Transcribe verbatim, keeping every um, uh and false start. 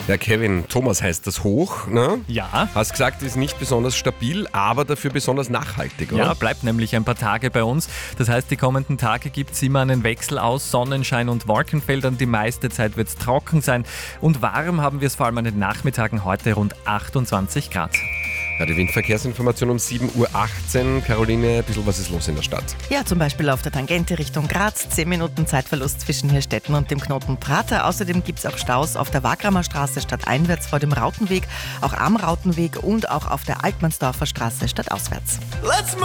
Ja, Kevin, Thomas heißt das Hoch, ne? Ja. Hast gesagt, ist nicht besonders stabil, aber dafür besonders nachhaltig, oder? Ja, bleibt nämlich ein paar Tage bei uns. Das heißt, die kommenden Tage gibt es immer einen Wechsel aus Sonnenschein und Wolkenfeldern. Die meiste Zeit wird es trocken sein. Und warm haben wir es vor allem an den Nachmittagen heute rund achtundzwanzig Grad. Ja, die Windverkehrsinformation um sieben Uhr achtzehn. Caroline, ein bisschen was ist los in der Stadt? Ja, zum Beispiel auf der Tangente Richtung Graz. zehn Minuten Zeitverlust zwischen Hirstetten und dem Knoten Prater. Außerdem gibt es auch Staus auf der Wagramer Straße stadteinwärts vor dem Rautenweg, auch am Rautenweg und auch auf der Altmannsdorfer Straße stadtauswärts. Let's move!